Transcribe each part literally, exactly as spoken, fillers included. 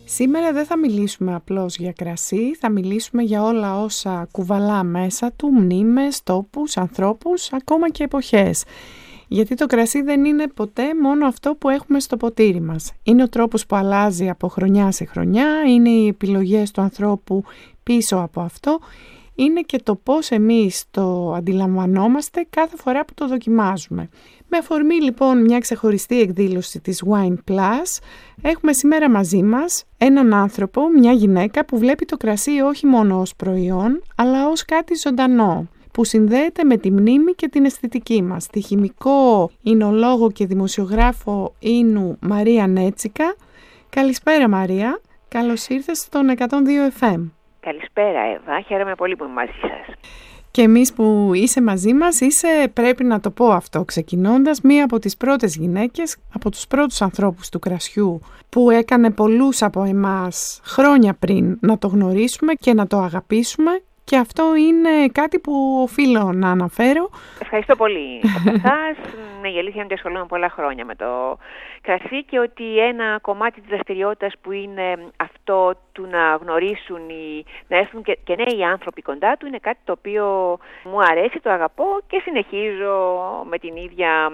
Σήμερα δεν θα μιλήσουμε απλώς για κρασί, θα μιλήσουμε για όλα όσα κουβαλά μέσα του, μνήμες, τόπους, ανθρώπους, ακόμα και εποχές. Γιατί το κρασί δεν είναι ποτέ μόνο αυτό που έχουμε στο ποτήρι μας. Είναι ο τρόπος που αλλάζει από χρονιά σε χρονιά, είναι οι επιλογές του ανθρώπου πίσω από αυτό, είναι και το πώς εμείς το αντιλαμβανόμαστε κάθε φορά που το δοκιμάζουμε. Με αφορμή λοιπόν μια ξεχωριστή εκδήλωση της Wine Plus, έχουμε σήμερα μαζί μας έναν άνθρωπο, μια γυναίκα που βλέπει το κρασί όχι μόνο ως προϊόν, αλλά ως κάτι ζωντανό, που συνδέεται με τη μνήμη και την αισθητική μας. Τη χημικό, εινολόγο και δημοσιογράφο Ίνου Μαρία Νέτσικα. Καλησπέρα Μαρία, καλώς ήρθες στον εκατόν δύο εφ εμ. Καλησπέρα Εύα, χαίρομαι πολύ που είμαι μαζί σας. Και εμείς που είσαι μαζί μας, είσαι, πρέπει να το πω αυτό ξεκινώντας, μία από τις πρώτες γυναίκες, από τους πρώτους ανθρώπους του κρασιού, που έκανε πολλούς από εμάς χρόνια πριν να το γνωρίσουμε και να το αγαπήσουμε. Και αυτό είναι κάτι που οφείλω να αναφέρω. Ευχαριστώ πολύ από εσάς. Ναι, η αλήθεια είναι ότι ασχολούμαι πολλά χρόνια με το κρασί και ότι ένα κομμάτι της δραστηριότητας που είναι αυτό του να γνωρίσουν, οι, να έρθουν και, και νέοι άνθρωποι κοντά του είναι κάτι το οποίο μου αρέσει, το αγαπώ και συνεχίζω με την ίδια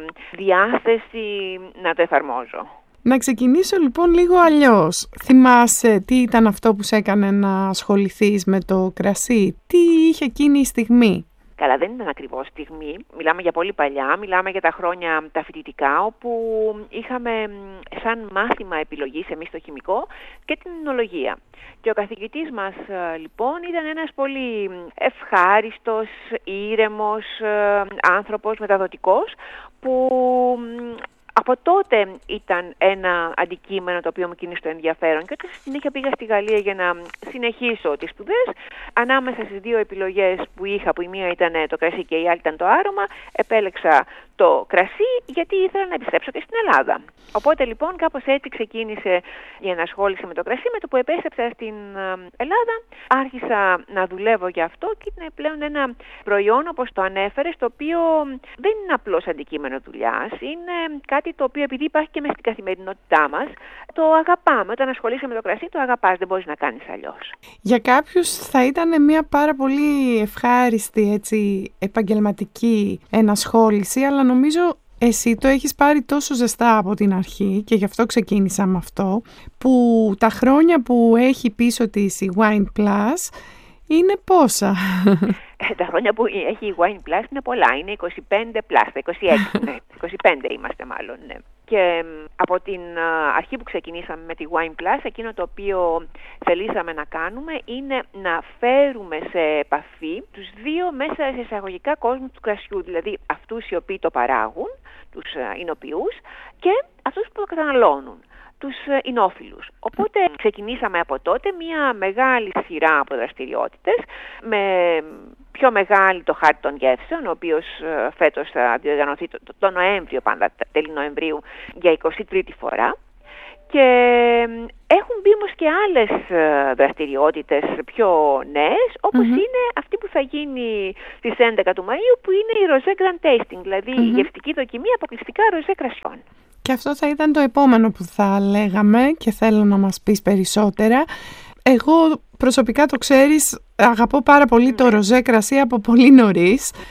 διάθεση να το εφαρμόζω. Να ξεκινήσω λοιπόν λίγο αλλιώς. Θυμάσαι τι ήταν αυτό που σε έκανε να ασχοληθείς με το κρασί? Τι είχε εκείνη η στιγμή? Καλά, δεν ήταν ακριβώς στιγμή. Μιλάμε για πολύ παλιά, μιλάμε για τα χρόνια τα φοιτητικά, όπου είχαμε σαν μάθημα επιλογής εμείς στο χημικό και την εινολογία. Και ο καθηγητής μας λοιπόν ήταν ένας πολύ ευχάριστος, ήρεμος άνθρωπος, μεταδοτικός, που από τότε ήταν ένα αντικείμενο το οποίο μου κίνησε το ενδιαφέρον και όταν στη συνέχεια πήγα στη Γαλλία για να συνεχίσω τις σπουδές, ανάμεσα στις δύο επιλογές που είχα, που η μία ήταν το κρασί και η άλλη ήταν το άρωμα, επέλεξα το κρασί γιατί ήθελα να επιστρέψω και στην Ελλάδα. Οπότε λοιπόν κάπως έτσι ξεκίνησε η ενασχόληση με το κρασί. Με το που επέστρεψα στην Ελλάδα άρχισα να δουλεύω για αυτό και είναι πλέον ένα προϊόν, όπως το ανέφερες, το οποίο δεν είναι απλώς αντικείμενο δουλειάς, είναι κάτι το οποίο επειδή υπάρχει και μέσα στην καθημερινότητά μας, το αγαπάμε. Όταν ασχολείσαι με το κρασί, το αγαπάς, δεν μπορείς να κάνεις αλλιώς. Για κάποιους θα ήταν μια πάρα πολύ ευχάριστη, έτσι, επαγγελματική ενασχόληση, αλλά νομίζω εσύ το έχεις πάρει τόσο ζεστά από την αρχή και γι' αυτό ξεκίνησα με αυτό, που τα χρόνια που έχει πίσω της η Wine Plus είναι πόσα? Τα χρόνια που έχει η Wine Plus είναι πολλά, είναι είκοσι πέντε plus, είκοσι έξι, ναι, είκοσι πέντε είμαστε μάλλον, ναι. Και από την αρχή που ξεκινήσαμε με τη Wine Plus, εκείνο το οποίο θελήσαμε να κάνουμε είναι να φέρουμε σε επαφή τους δύο μέσα σε εισαγωγικά κόσμους του κρασιού, δηλαδή αυτούς οι οποίοι το παράγουν, τους εινοποιούς, και αυτούς που το καταναλώνουν, τους εινόφιλους. Οπότε ξεκινήσαμε από τότε μια μεγάλη σειρά από δραστηριότητες, με πιο μεγάλη το χάρτη των γεύσεων, ο οποίος φέτος θα διοργανωθεί το, το, το Νοέμβριο, πάντα τέλη Νοεμβρίου, για εικοστή τρίτη φορά. Και έχουν μπει όμως και άλλες δραστηριότητες πιο νέες, όπως mm-hmm. είναι αυτή που θα γίνει στις έντεκα του Μαΐου, που είναι η Rosé Grand Tasting, δηλαδή mm-hmm. η γευστική δοκιμή αποκλειστικά ροζέ κρασιών. Και αυτό θα ήταν το επόμενο που θα λέγαμε και θέλω να μας πεις περισσότερα. Εγώ προσωπικά, το ξέρεις, αγαπώ πάρα πολύ mm. το ροζέ κρασί από πολύ νωρίς.